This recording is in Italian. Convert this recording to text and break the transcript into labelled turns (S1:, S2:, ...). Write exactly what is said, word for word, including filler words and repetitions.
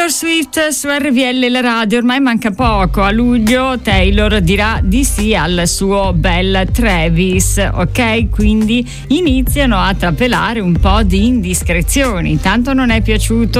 S1: Taylor Swift su R V L, la radio. Ormai manca poco, a luglio Taylor dirà di sì al suo bel Travis, ok? Quindi iniziano a trapelare un po' di indiscrezioni. Tanto non è piaciuto